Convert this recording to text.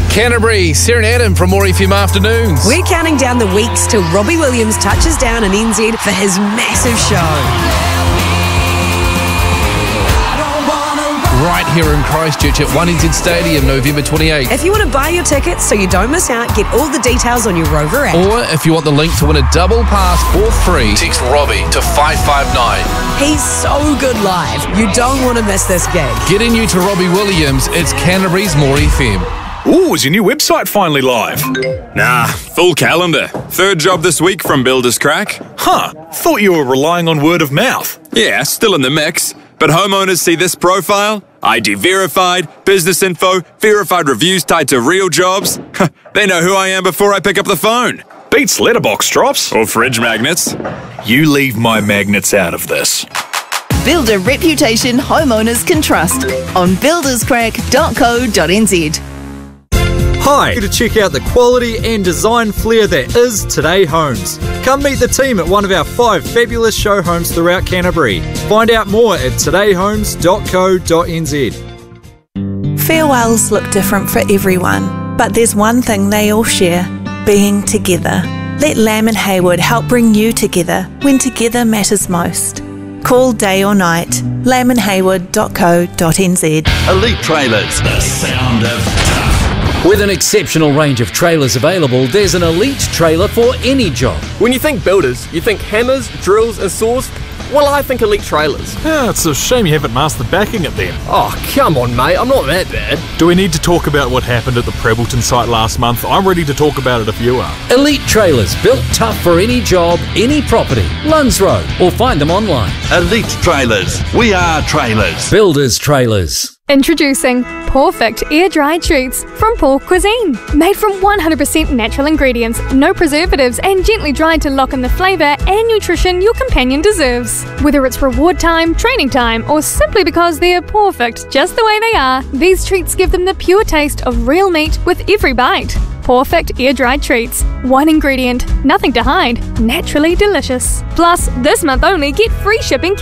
Canterbury, Sarah and Adam from More FM Afternoons. We're counting down the weeks till Robbie Williams touches down in NZ for his massive show. Right here in Christchurch at 1NZ Stadium, November 28th. If you want to buy your tickets so you don't miss out, get all the details on your Rover app. Or if you want the link to win a double pass for free, text Robbie to 559. He's so good live. You don't want to miss this gig. Getting you to Robbie Williams, it's Canterbury's More FM. Ooh, is your new website finally live? Nah, full calendar. Third job this week from Builders Crack. Huh, thought you were relying on word of mouth. Yeah, still in the mix. But homeowners see this profile, ID verified, business info, verified reviews tied to real jobs. They know who I am before I pick up the phone. Beats letterbox drops. Or fridge magnets. You leave my magnets out of this. Build a reputation homeowners can trust on builderscrack.co.nz. Hi! To check out the quality and design flair that is Today Homes. Come meet the team at one of our 5 fabulous show homes throughout Canterbury. Find out more at todayhomes.co.nz. Farewells look different for everyone, but there's one thing they all share: being together. Let Lamb and Hayward help bring you together when together matters most. Call day or night. lambandhayward.co.nz. Elite Trailers, the sound of tough. With an exceptional range of trailers available, there's an Elite trailer for any job. When you think builders, you think hammers, drills and saws? Well, I think Elite Trailers. Yeah, it's a shame you haven't mastered backing it then. Oh, come on, mate. I'm not that bad. Do we need to talk about what happened at the Prebleton site last month? I'm ready to talk about it if you are. Elite Trailers, built tough for any job, any property. Lunds Road, or find them online. Elite Trailers. We are trailers. Builders Trailers. Introducing Perfect air-dried treats from Paul Cuisine. Made from 100% natural ingredients, no preservatives, and gently dried to lock in the flavour and nutrition your companion deserves. Whether it's reward time, training time, or simply because they're perfect just the way they are, these treats give them the pure taste of real meat with every bite. Perfect air-dried treats. One ingredient, nothing to hide, naturally delicious. Plus, this month only, get free shipping